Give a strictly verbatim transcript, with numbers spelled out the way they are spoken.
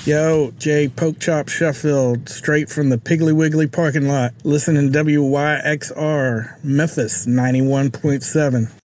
Yo, Jay Pokechop Sheffield, straight from the Piggly Wiggly parking lot, listening to W Y X R, Memphis ninety-one point seven.